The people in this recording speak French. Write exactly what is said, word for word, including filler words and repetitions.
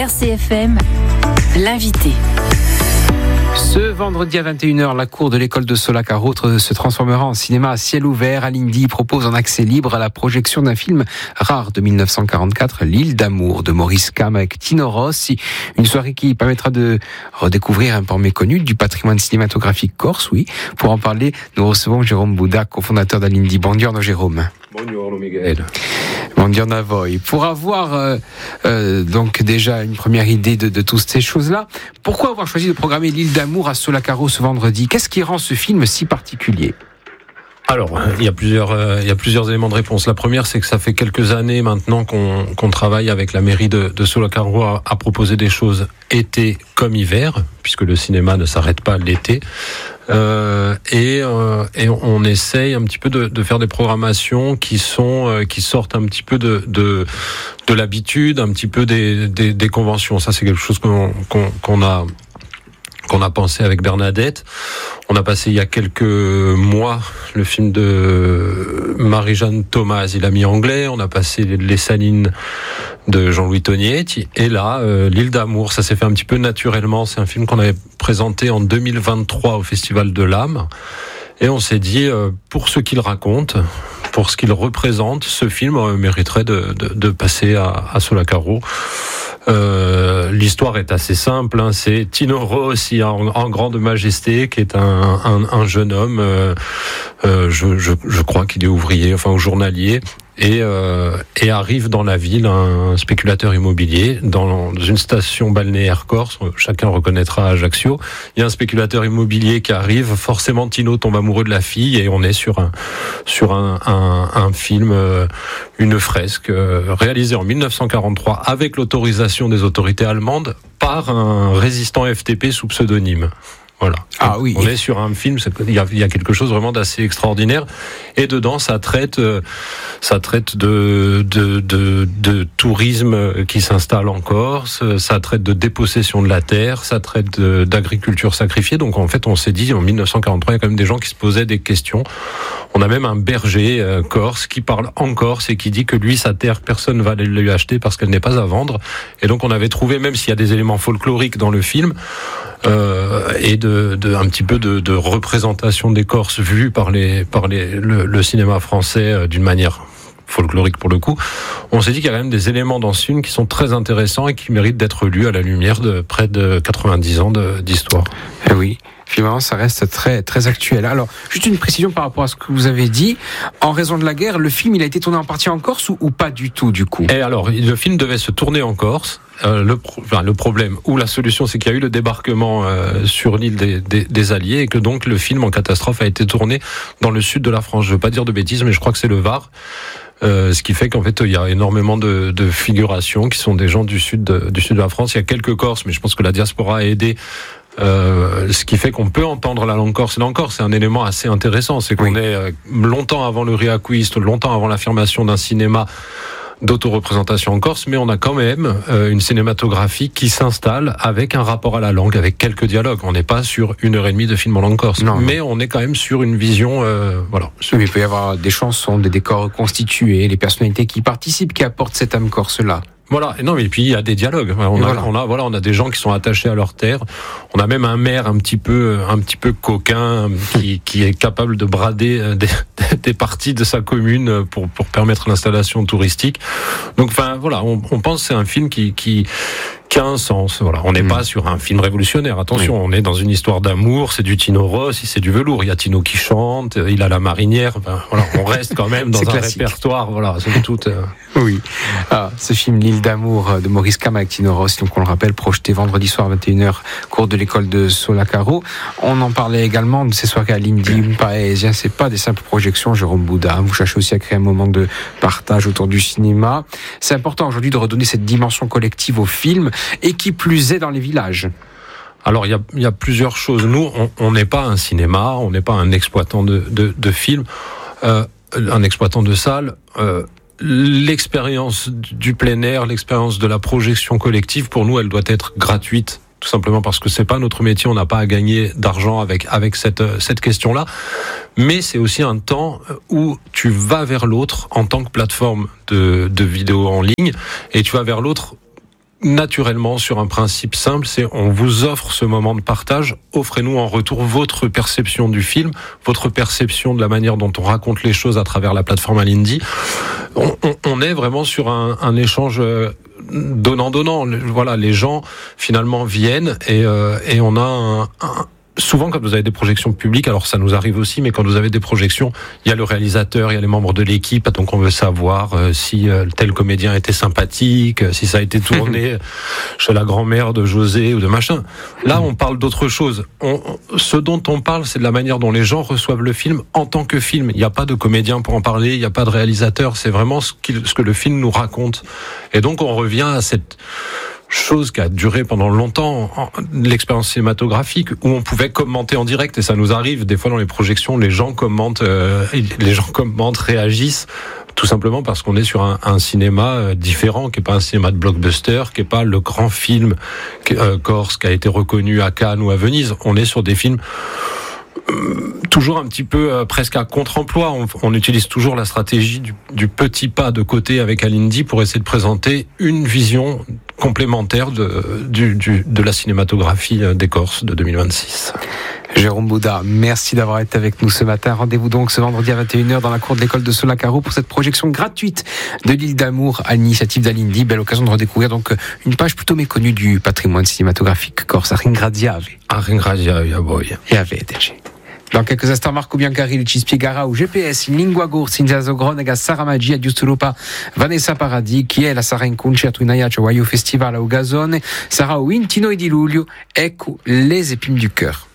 C F M, l'invité. Ce vendredi à vingt et une heures, la cour de l'école de Solacaro se transformera en cinéma à ciel ouvert. Alindy propose en accès libre la projection d'un film rare de dix-neuf cent quarante-quatre, L'île d'amour de Maurice Cam avec Tino Rossi. Une soirée qui permettra de redécouvrir un pan méconnu du patrimoine cinématographique corse, oui. Pour en parler, nous recevons Jérôme Bouda, cofondateur d'Alindy. Buongiorno Jérôme. Buongiorno Miguel. Buongiorno a voi. Pour avoir euh, euh, donc déjà une première idée de, de toutes ces choses-là, pourquoi avoir choisi de programmer L'île d'amour à Solacaro ce vendredi ? Qu'est-ce qui rend ce film si particulier ? Alors, il y a plusieurs, euh, il y a plusieurs éléments de réponse. La première, c'est que ça fait quelques années maintenant qu'on, qu'on travaille avec la mairie de, de Solacaro à, à proposer des choses été comme hiver, puisque le cinéma ne s'arrête pas l'été. Euh, et, euh, et on essaye un petit peu de, de faire des programmations qui sont, euh, qui sortent un petit peu de, de, de l'habitude, un petit peu des, des, des conventions. Ça, c'est quelque chose qu'on, qu'on, qu'on a. qu'on a pensé avec Bernadette. On a passé il y a quelques mois le film de Marie-Jeanne Thomas, il a mis anglais. On a passé Les Salines de Jean-Louis Tognetti. Et là, euh, L'île d'amour, ça s'est fait un petit peu naturellement. C'est un film qu'on avait présenté en deux mille vingt-trois au Festival de l'Âme. Et on s'est dit, euh, pour ce qu'il raconte, pour ce qu'il représente, ce film euh, mériterait de, de, de passer à, à Solacaro. Euh, l'histoire est assez simple, hein, c'est Tino Rossi en, en grande majesté, qui est un, un, un jeune homme, euh, euh, je, je, je crois qu'il est ouvrier, enfin journalier, et, euh, et arrive dans la ville un spéculateur immobilier dans une station balnéaire corse. Chacun reconnaîtra Ajaccio. Il y a un spéculateur immobilier qui arrive. Forcément, Tino tombe amoureux de la fille et on est sur un sur un, un, un film, euh, une fresque euh, réalisée en dix-neuf cent quarante-trois avec l'autorisation des autorités allemandes par un résistant F T P sous pseudonyme. Voilà. Ah oui. On est sur un film, il y a, il y a quelque chose vraiment d'assez extraordinaire. Et dedans, ça traite, euh, ça traite de, de, de, de tourisme qui s'installe en Corse, ça traite de dépossession de la terre, ça traite de, d'agriculture sacrifiée. Donc en fait, on s'est dit, en dix-neuf cent quarante-trois, il y a quand même des gens qui se posaient des questions. On a même un berger euh, corse qui parle en Corse et qui dit que lui, sa terre, personne ne va lui acheter parce qu'elle n'est pas à vendre. Et donc on avait trouvé, même s'il y a des éléments folkloriques dans le film, euh, et de, de un petit peu de, de représentation des Corses vus par les par les le, le cinéma français euh, d'une manière folklorique pour le coup, on s'est dit qu'il y a quand même des éléments dans ce film qui sont très intéressants et qui méritent d'être lus à la lumière de près de quatre-vingt-dix ans de, d'histoire. Eh oui. Finalement, ça reste très très actuel. Alors, juste une précision par rapport à ce que vous avez dit. En raison de la guerre, le film, il a été tourné en partie en Corse ou, ou pas du tout, du coup ? Et alors, le film devait se tourner en Corse. Euh, le, pro- enfin, le problème ou la solution, c'est qu'il y a eu le débarquement euh, sur l'île des, des, des Alliés et que donc le film en catastrophe a été tourné dans le sud de la France. Je veux pas dire de bêtises, mais je crois que c'est le Var. Euh, ce qui fait qu'en fait il y a énormément de, de figurations qui sont des gens du sud de, du sud de la France. Il y a quelques Corses, mais je pense que la diaspora a aidé. Euh, ce qui fait qu'on peut entendre la langue corse. Et là encore, c'est un élément assez intéressant, c'est qu'on oui. est euh, longtemps avant le riacouiste, longtemps avant l'affirmation d'un cinéma d'autoreprésentation en Corse, mais on a quand même euh, une cinématographie qui s'installe avec un rapport à la langue, avec quelques dialogues. On n'est pas sur une heure et demie de film en langue corse, non, mais non. on est quand même sur une vision, euh, voilà. Oui, il peut y avoir des chansons, des décors constitués, les personnalités qui participent, qui apportent cette âme corse-là. Voilà, et non, mais puis il y a des dialogues. On a, voilà. on a, voilà, on a des gens qui sont attachés à leur terre. On a même un maire un petit peu, un petit peu coquin, qui, qui est capable de brader des, des parties de sa commune pour pour permettre l'installation touristique. Donc, enfin, voilà, on, on pense que c'est un film qui qui qui a un sens. Voilà, on n'est mmh. pas sur un film révolutionnaire. Attention, oui. on est dans une histoire d'amour. C'est du Tino Rossi, c'est du velours. Il y a Tino qui chante, il a la marinière. Ben, voilà, on reste quand même dans un classique. répertoire. Voilà, c'est tout. Euh... Oui. Ah, ce film L'île d'amour de Maurice Cam avec Tino Rossi, donc on le rappelle, projeté vendredi soir à vingt et une heures, cours de l'école de Solacaro. On en parlait également de ces soirées à Alindy parisien. C'est pas des simples projections, Jérôme Bouda. Vous cherchez aussi à créer un moment de partage autour du cinéma. C'est important aujourd'hui de redonner cette dimension collective au film. Et qui plus est dans les villages. Alors il y a, il y a plusieurs choses. Nous, on n'est pas un cinéma, on n'est pas un exploitant de, de, de films, euh, un exploitant de salles. Euh, l'expérience du plein air, l'expérience de la projection collective, pour nous, elle doit être gratuite. Tout simplement parce que c'est pas notre métier, on n'a pas à gagner d'argent avec avec cette cette question-là. Mais c'est aussi un temps où tu vas vers l'autre en tant que plateforme de de vidéo en ligne et tu vas vers l'autre naturellement sur un principe simple, c'est on vous offre ce moment de partage, offrez-nous en retour votre perception du film, votre perception de la manière dont on raconte les choses à travers la plateforme Alindy. On, on, on est vraiment sur un, un échange donnant-donnant. Voilà, les gens finalement viennent et, euh, et on a un, un souvent, quand vous avez des projections publiques, alors ça nous arrive aussi, mais quand vous avez des projections, il y a le réalisateur, il y a les membres de l'équipe, donc on veut savoir euh, si euh, tel comédien était sympathique, si ça a été tourné chez la grand-mère de José ou de machin. Là, on parle d'autre chose. On, ce dont on parle, c'est de la manière dont les gens reçoivent le film en tant que film. Il n'y a pas de comédien pour en parler, il n'y a pas de réalisateur, c'est vraiment ce, qu'il, ce que le film nous raconte. Et donc, on revient à cette chose qui a duré pendant longtemps, l'expérience cinématographique, où on pouvait commenter en direct, et ça nous arrive des fois dans les projections, les gens commentent, euh, les gens commentent, réagissent, tout simplement parce qu'on est sur un, un cinéma différent, qui est pas un cinéma de blockbuster, qui est pas le grand film euh, corse qui a été reconnu à Cannes ou à Venise. On est sur des films toujours un petit peu euh, presque à contre-emploi. On, on utilise toujours la stratégie du, du petit pas de côté avec Alindy pour essayer de présenter une vision complémentaire de, du, du, de la cinématographie des Corses de deux mille vingt-six. Jérôme Bouda, merci d'avoir été avec nous ce matin. Rendez-vous donc ce vendredi à vingt et une heures dans la cour de l'école de Solacaro pour cette projection gratuite de l'île d'Amour à l'initiative d'Alindy. Belle occasion de redécouvrir donc une page plutôt méconnue du patrimoine cinématographique corse. Ringraziave. Ringraziave, boy. Et a vedere. Dans quelques instants, Marco Biancarelli ci spiegherà au G P S in lingua corsa in Zazogronega Sara Magia giusto Vanessa Paradis, chi è la sarà in concerto in Aiacio Waio Festival a Ugasone, sarà au ventidue di luglio, ecco les épines du cœur.